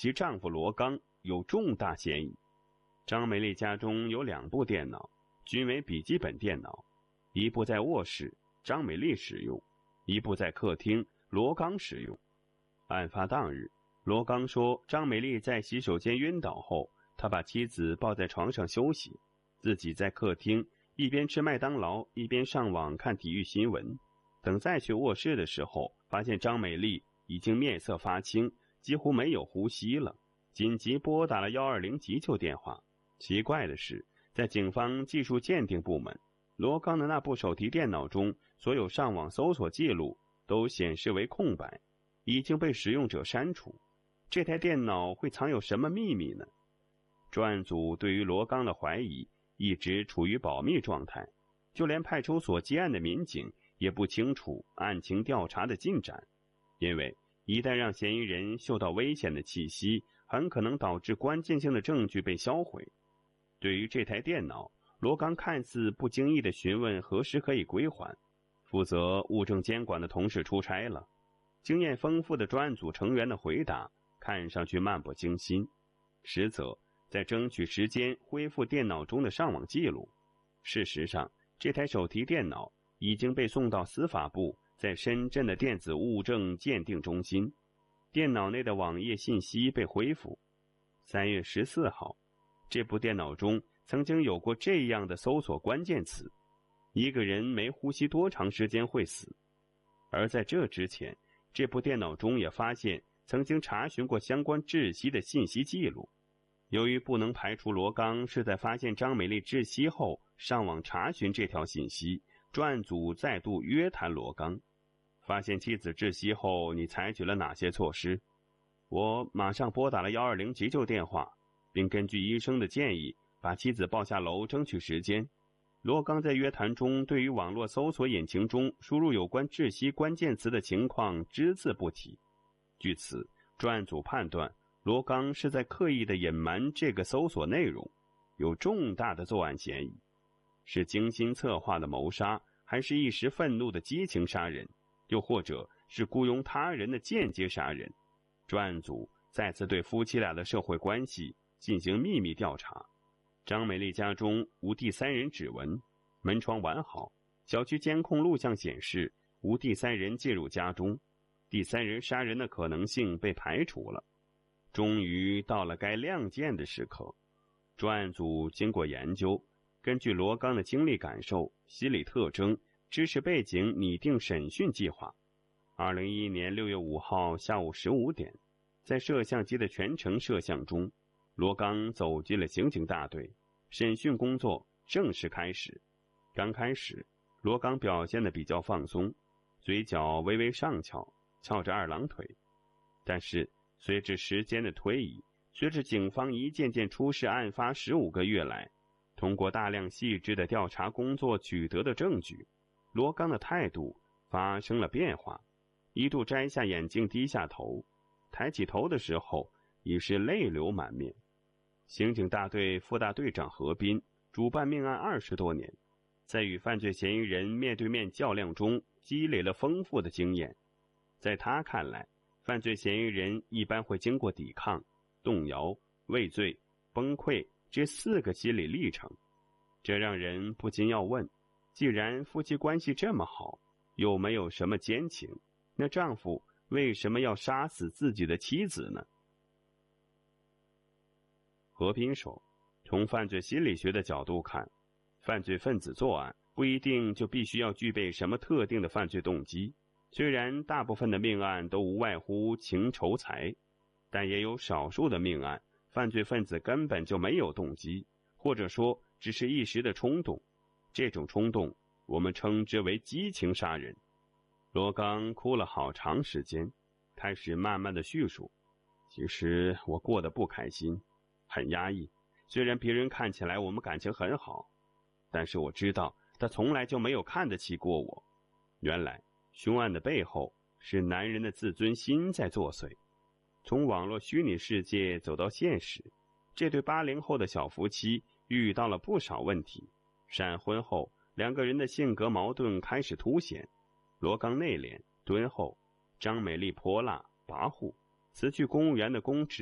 其丈夫罗刚有重大嫌疑。张美丽家中有2部电脑，均为笔记本电脑，一部在卧室，张美丽使用；一部在客厅，罗刚使用。案发当日，罗刚说张美丽在洗手间晕倒后，他把妻子抱在床上休息，自己在客厅一边吃麦当劳一边上网看体育新闻。等再去卧室的时候，发现张美丽已经面色发青，几乎没有呼吸了，紧急拨打了120急救电话。奇怪的是，在警方技术鉴定部门，罗刚的那部手提电脑中所有上网搜索记录都显示为空白，已经被使用者删除。这台电脑会藏有什么秘密呢？专案组对于罗刚的怀疑一直处于保密状态，就连派出所接案的民警也不清楚案情调查的进展，因为一旦让嫌疑人嗅到危险的气息，很可能导致关键性的证据被销毁。对于这台电脑，罗刚看似不经意地询问何时可以归还。负责物证监管的同事出差了，经验丰富的专案组成员的回答看上去漫不经心，实则在争取时间恢复电脑中的上网记录。事实上，这台手提电脑已经被送到司法部在深圳的电子物证鉴定中心，电脑内的网页信息被恢复。3月14号，这部电脑中曾经有过这样的搜索关键词：一个人没呼吸多长时间会死。而在这之前，这部电脑中也发现曾经查询过相关窒息的信息记录。由于不能排除罗刚是在发现张美丽窒息后上网查询这条信息，专案组再度约谈罗刚。发现妻子窒息后，你采取了哪些措施？我马上拨打了120急救电话，并根据医生的建议把妻子抱下楼争取时间。罗刚在约谈中对于网络搜索引擎中输入有关窒息关键词的情况只字不提。据此，专案组判断罗刚是在刻意地隐瞒这个搜索内容，有重大的作案嫌疑。是精心策划的谋杀，还是一时愤怒的激情杀人，又或者是雇佣他人的间接杀人？专案组再次对夫妻俩的社会关系进行秘密调查。张美丽家中无第三人指纹，门窗完好，小区监控录像显示无第三人进入家中，第三人杀人的可能性被排除了。终于到了该亮剑的时刻，专案组经过研究，根据罗刚的经历感受、心理特征、知识背景拟定审讯计划。2011年6月5号下午15点，在摄像机的全程摄像中，罗刚走进了刑警大队，审讯工作正式开始。刚开始，罗刚表现得比较放松，嘴角微微上翘，翘着2郎腿。但是随着时间的推移，随着警方一件件出示案发15个月来通过大量细致的调查工作取得的证据，罗刚的态度发生了变化，一度摘下眼镜低下头，抬起头的时候已是泪流满面。刑警大队副大队长何斌主办命案20多年，在与犯罪嫌疑人面对面较量中积累了丰富的经验。在他看来，犯罪嫌疑人一般会经过抵抗、动摇、畏罪、崩溃这4个心理历程。这让人不禁要问，既然夫妻关系这么好，又没有什么奸情，那丈夫为什么要杀死自己的妻子呢？何斌说，从犯罪心理学的角度看，犯罪分子作案不一定就必须要具备什么特定的犯罪动机。虽然大部分的命案都无外乎情仇财，但也有少数的命案，犯罪分子根本就没有动机，或者说只是一时的冲动。这种冲动我们称之为激情杀人。罗刚哭了好长时间，开始慢慢的叙述，其实我过得不开心，很压抑。虽然别人看起来我们感情很好，但是我知道他从来就没有看得起过我。原来凶案的背后是男人的自尊心在作祟。从网络虚拟世界走到现实，这对80后的小夫妻遇到了不少问题。闪婚后，2个人的性格矛盾开始凸显。罗刚内敛敦厚，张美丽泼辣跋扈，辞去公务员的公职，